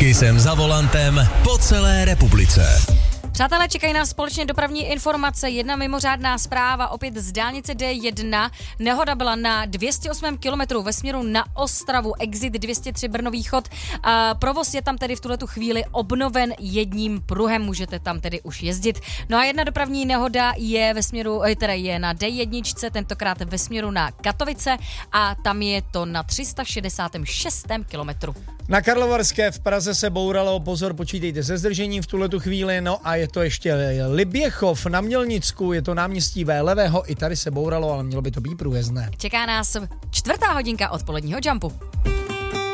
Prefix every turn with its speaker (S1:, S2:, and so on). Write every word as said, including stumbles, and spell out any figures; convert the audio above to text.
S1: Kysem za volantem po celé republice.
S2: Přátelé, čekají nás společně dopravní informace. Jedna mimořádná zpráva opět z dálnice D jedna. Nehoda byla na dvě stě osm kilometrů ve směru na Ostravu, exit dvě stě tři Brno východ. A provoz je tam tedy v tuhletu chvíli obnoven jedním pruhem, můžete tam tedy už jezdit. No a jedna dopravní nehoda je ve směru, teda je na D jedna, tentokrát ve směru na Katovice a tam je to na tři sta šedesát šest kilometru.
S3: Na Karlovarské v Praze se bouralo, pozor, počítejte se zdržením v tuhletu chvíli, no a je to ještě Liběchov na Mělnicku, je to náměstí V levého, i tady se bouralo, ale mělo by to být průjezdné.
S2: Čeká nás čtvrtá hodinka odpoledního Jumpu.